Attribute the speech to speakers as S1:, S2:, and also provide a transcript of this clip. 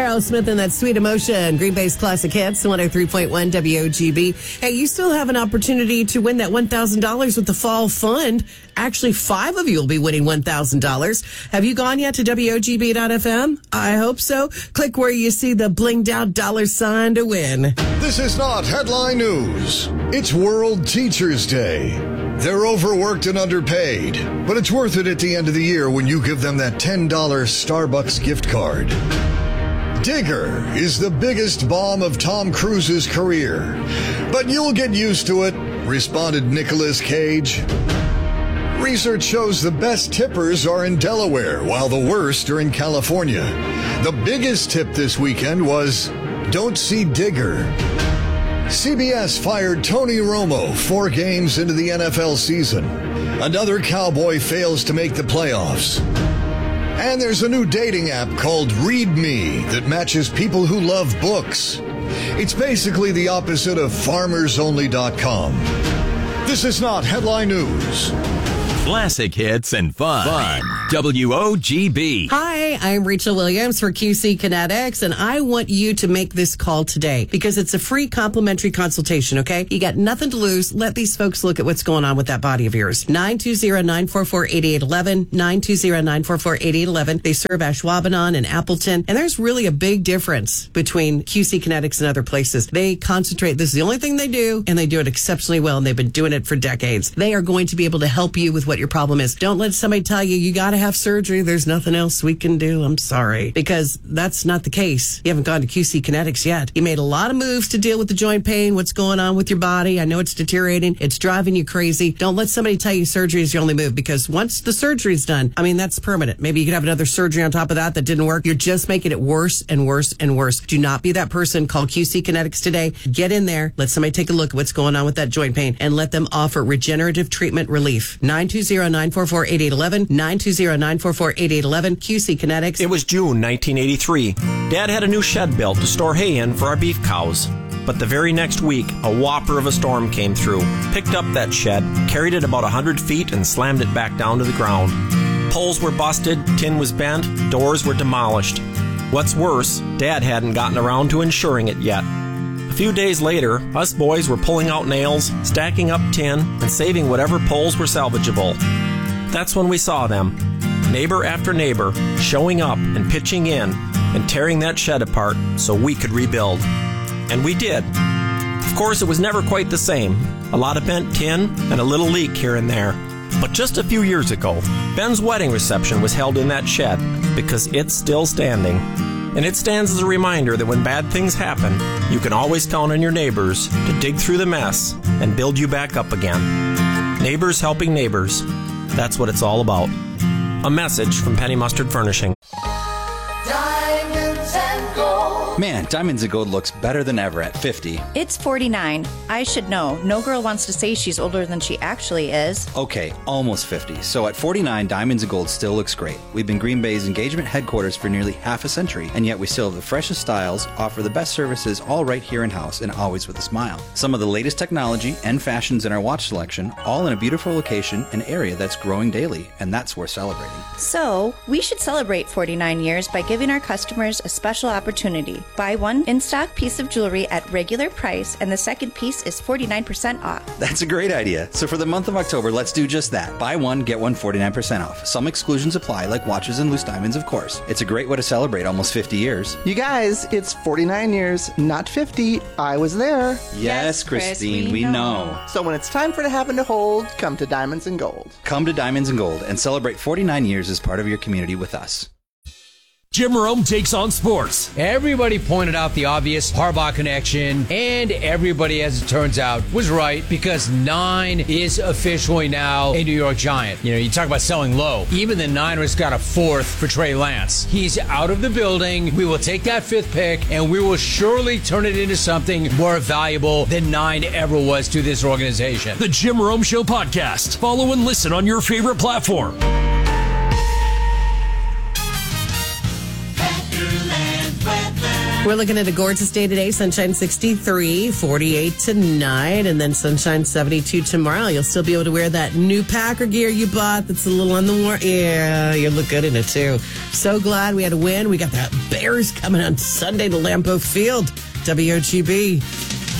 S1: Aerosmith and that Sweet Emotion, Green Bay's Classic Hits, 103.1 WOGB. Hey, you still have an opportunity to win that $1,000 with the Fall Fund. Actually, 5 of you will be winning $1,000. Have you gone yet to WOGB.FM? I hope so. Click where you see the blinged out $sign to win.
S2: This is not headline news. It's World Teachers Day. They're overworked and underpaid, but it's worth it at the end of the year when you give them that $10 Starbucks gift card. Digger is the biggest bomb of Tom Cruise's career, but you'll get used to it, responded Nicolas Cage. Research shows the best tippers are in Delaware, while the worst are in California. The biggest tip this weekend was, don't see Digger. CBS fired Tony Romo 4 games into the NFL season. Another Cowboy fails to make the playoffs. And there's a new dating app called Read Me that matches people who love books. It's basically the opposite of FarmersOnly.com. This is not headline news.
S3: Classic hits and fun. WOGB.
S1: Hi, I'm Rachel Williams for QC Kinetics, and I want you to make this call today because it's a free complimentary consultation, okay? You got nothing to lose. Let these folks look at what's going on with that body of yours. 920-944-8811, 920-944-8811. They serve Ashwaubenon and Appleton, and there's really a big difference between QC Kinetics and other places. They concentrate. This is the only thing they do, and they do it exceptionally well, and they've been doing it for decades. They are going to be able to help you with what your problem is. Don't let somebody tell you you got to have surgery. There's nothing else we can do. I'm sorry. Because that's not the case. You haven't gone to QC Kinetics yet. You made a lot of moves to deal with the joint pain. What's going on with your body? I know it's deteriorating. It's driving you crazy. Don't let somebody tell you surgery is your only move, because once the surgery's done, I mean, that's permanent. Maybe you could have another surgery on top of that didn't work. You're just making it worse and worse and worse. Do not be that person. Call QC Kinetics today. Get in there. Let somebody take a look at what's going on with that joint pain and let them offer regenerative treatment relief. 920-944-8811, 920-944-8811, QC Kinetics.
S4: It was June 1983. Dad had a new shed built to store hay in for our beef cows. But the very next week, a whopper of a storm came through, picked up that shed, carried it about 100 feet, and slammed it back down to the ground. Poles were busted, tin was bent, doors were demolished. What's worse, Dad hadn't gotten around to insuring it yet. A few days later, us boys were pulling out nails, stacking up tin, and saving whatever poles were salvageable. That's when we saw them, neighbor after neighbor, showing up and pitching in and tearing that shed apart so we could rebuild. And we did. Of course, it was never quite the same. A lot of bent tin and a little leak here and there. But just a few years ago, Ben's wedding reception was held in that shed because it's still standing. And it stands as a reminder that when bad things happen, you can always count on your neighbors to dig through the mess and build you back up again. Neighbors helping neighbors. That's what it's all about. A message from Penny Mustard Furnishing.
S5: Diamonds and gold.
S6: Man, Diamonds and Gold looks better than ever at 50.
S7: It's 49. I should know. No girl wants to say she's older than she actually is.
S6: Okay, almost 50. So at 49, Diamonds and Gold still looks great. We've been Green Bay's engagement headquarters for nearly half a century, and yet we still have the freshest styles, offer the best services, all right here in-house, and always with a smile. Some of the latest technology and fashions in our watch selection, all in a beautiful location and area that's growing daily, and that's worth celebrating.
S7: So, we should celebrate 49 years by giving our customers a special opportunity. Buy one in-stock piece of jewelry at regular price, and the second piece is 49% off.
S6: That's a great idea. So for the month of October, let's do just that. Buy one, get one 49% off. Some exclusions apply, like watches and loose diamonds, of course. It's a great way to celebrate almost 50 years.
S8: You guys, it's 49 years, not 50. I was there.
S6: Yes, Christine, we know.
S8: So when it's time for the having to hold, come to Diamonds and Gold.
S6: Come to Diamonds and Gold and celebrate 49 years as part of your community with us.
S9: Jim Rome takes on sports.
S10: Everybody pointed out the obvious Harbaugh connection, and everybody, as it turns out, was right, because 9 is officially now a New York Giant. You know, you talk about selling low. Even the Niners got a 4th for Trey Lance. He's out of the building. We will take that 5th pick, and we will surely turn it into something more valuable than 9 ever was to this organization.
S9: The Jim Rome Show podcast. Follow and listen on your favorite platform.
S5: Weather.
S1: We're looking at a gorgeous day today. Sunshine 63, 48 tonight, and then sunshine 72 tomorrow. You'll still be able to wear that new Packer gear you bought that's a little on the warm. Yeah, you look good in it, too. So glad we had a win. We got the Bears coming on Sunday to Lambeau Field. WOGB.